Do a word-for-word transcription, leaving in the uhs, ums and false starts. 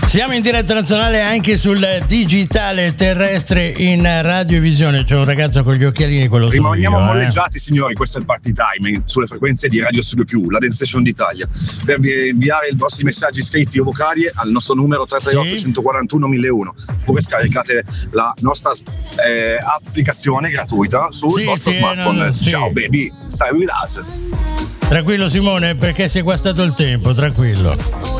Siamo in diretta nazionale anche sul digitale terrestre in radiovisione. C'è un ragazzo con gli occhialini, quello Rimaniamo io, molleggiati, eh. signori. Questo è il party time sulle frequenze di Radio Studio Più, la Dance Station d'Italia. Per inviare i vostri messaggi scritti o vocali al nostro numero tre tre otto, Sì. uno quattro uno, uno uno uno, oppure scaricate la nostra eh, applicazione gratuita sul Sì, vostro sì, smartphone. no, no, sì. Ciao baby, stai with us. Tranquillo Simone, perché si è guastato il tempo, tranquillo.